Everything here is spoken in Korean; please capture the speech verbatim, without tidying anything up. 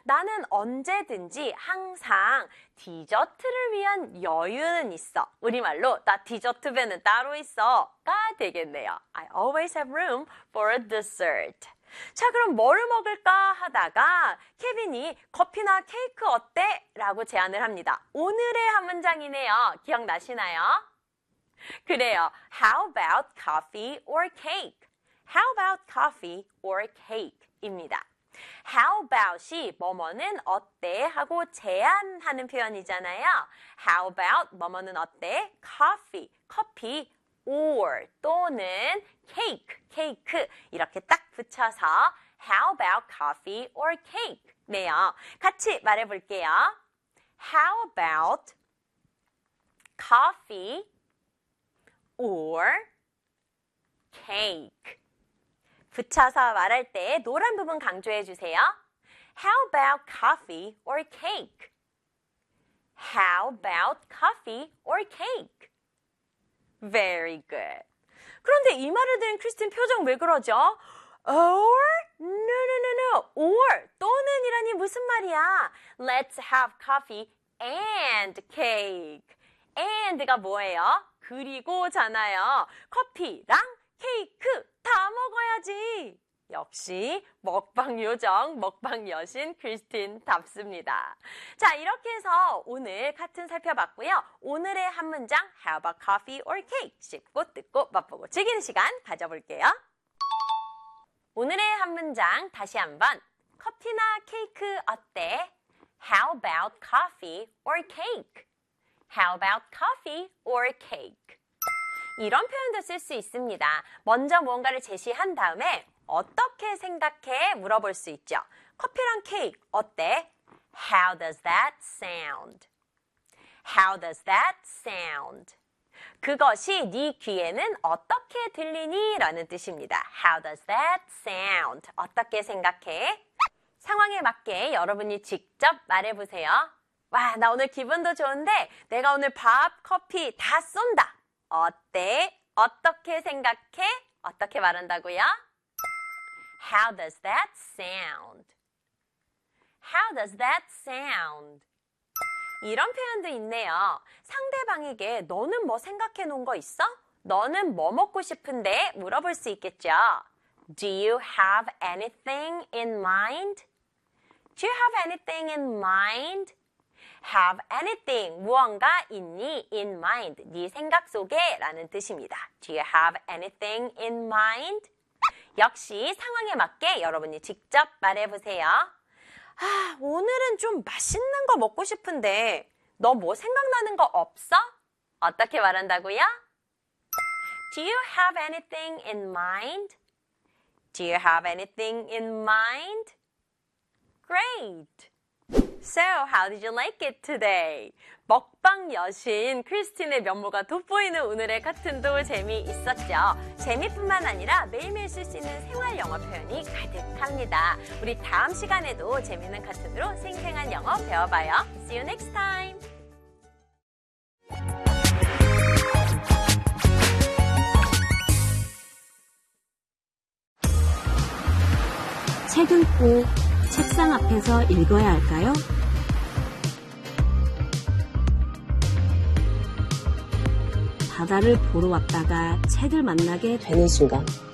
나는 언제든지 항상 디저트를 위한 여유는 있어. 우리말로 나 디저트 배는 따로 있어 가 되겠네요. I always have room for a dessert. 자, 그럼 뭐를 먹을까 하다가 케빈이 커피나 케이크 어때? 라고 제안을 합니다. 오늘의 한 문장이네요. 기억나시나요? 그래요. How about coffee or cake? How about coffee or cake? 입니다. How about이 뭐뭐는 어때? 하고 제안하는 표현이잖아요. How about 뭐뭐는 어때? Coffee, 커피. or 또는 cake, 케이크 이렇게 딱 붙여서 How about coffee or cake? 네요. 같이 말해볼게요. How about coffee or cake? 붙여서 말할 때 노란 부분 강조해 주세요. How about coffee or cake? How about coffee or cake? Very good. 그런데 이 말을 들은 크리스틴 표정 왜 그러죠? Or? No, no, no, no. Or, 또는이라니 무슨 말이야? Let's have coffee and cake. and가 뭐예요? 그리고잖아요. 커피랑 케이크 다 먹어야지. 역시 먹방 요정, 먹방 여신 크리스틴답습니다. 자, 이렇게 해서 오늘 카툰 살펴봤고요. 오늘의 한 문장 How about coffee or cake? 씹고 뜯고 맛보고 즐기는 시간 가져볼게요. 오늘의 한 문장 다시 한번 커피나 케이크 어때? How about coffee or cake? How about coffee or cake? 이런 표현도 쓸 수 있습니다. 먼저 무언가를 제시한 다음에 어떻게 생각해? 물어볼 수 있죠. 커피랑 케이크 어때? How does that sound? How does that sound? 그것이 네 귀에는 어떻게 들리니? 라는 뜻입니다. How does that sound? 어떻게 생각해? 상황에 맞게 여러분이 직접 말해보세요. 와, 나 오늘 기분도 좋은데 내가 오늘 밥, 커피 다 쏜다. 어때? 어떻게 생각해? 어떻게 말한다고요? How does that sound? How does that sound? 이런 표현도 있네요. 상대방에게 너는 뭐 생각해 놓은 거 있어? 너는 뭐 먹고 싶은데? 물어볼 수 있겠죠. Do you have anything in mind? Do you have anything in mind? Have anything, 무언가 있니? In mind, 네 생각 속에 라는 뜻입니다. Do you have anything in mind? 역시 상황에 맞게 여러분이 직접 말해보세요. 아, 오늘은 좀 맛있는 거 먹고 싶은데 너 뭐 생각나는 거 없어? 어떻게 말한다고요? Do you have anything in mind? Do you have anything in mind? Great! So, how did you like it today? 먹방 여신 크리스틴의 면모가 돋보이는 오늘의 카툰도 재미있었죠. 재미뿐만 아니라 매일매일 쓸 수 있는 생활 영어 표현이 가득합니다. 우리 다음 시간에도 재미있는 카툰으로 생생한 영어 배워봐요. See you next time! 책은 꼭 책상 앞에서 읽어야 할까요? 바다를 보러 왔다가 책을 만나게 되는 순간